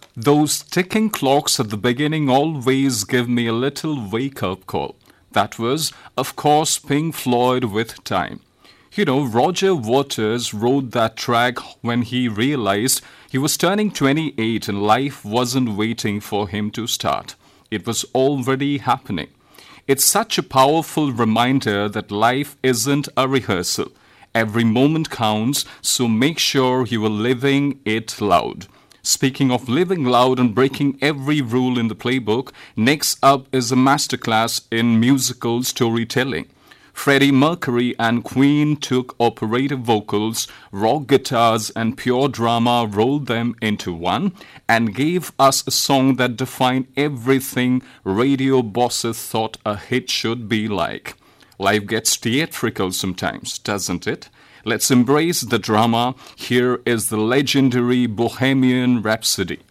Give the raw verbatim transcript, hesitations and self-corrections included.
Those ticking clocks at the beginning always give me a little wake-up call. That was, of course, Pink Floyd with Time. You know, Roger Waters wrote that track when he realized he was turning twenty-eight and life wasn't waiting for him to start. It was already happening. It's such a powerful reminder that life isn't a rehearsal. Every moment counts, so make sure you are living it loud. Speaking of living loud and breaking every rule in the playbook, next up is a masterclass in musical storytelling. Freddie Mercury and Queen took operatic vocals, rock guitars, and pure drama, rolled them into one, and gave us a song that defined everything radio bosses thought a hit should be like. Life gets theatrical sometimes, doesn't it? Let's embrace the drama. Here is the legendary Bohemian Rhapsody.